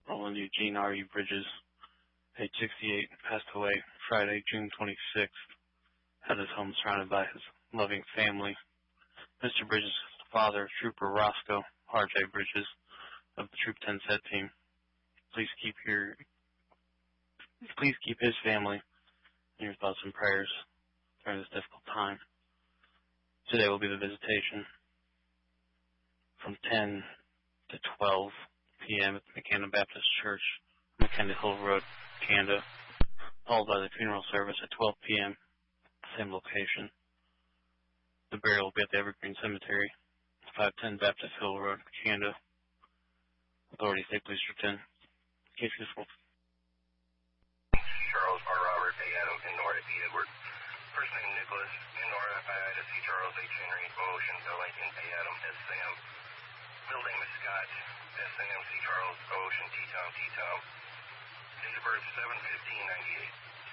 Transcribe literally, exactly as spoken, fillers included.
Roland Eugene R E. Bridges, age sixty-eight, passed away Friday, June twenty-sixth, at his home surrounded by his loving family. Mister Bridges is the father of Trooper Roscoe R J. Bridges of the Troop ten SET team. Please keep your, please keep his family in your thoughts and prayers during this difficult time. Today will be the visitation from ten to twelve p.m. at the McKenna Baptist Church, McKenna Hill Road, Canada, followed by the funeral service at twelve p.m. same location. The burial will be at the Evergreen Cemetery, five ten Baptist Hill Road, Canada. Authorities say please return. Case useful. Charles R. Robert A. Adams, and Nora E. Edward. First name Nicholas, and Nora I. Ida C. Charles H. Henry, Ocean, L. Lincoln, A. Adam, S. Sam. Middle name is Scott, S. Sam C. Charles, Ocean, T. Tom, T. Tom. Date of birth seven fifteen ninety-eight.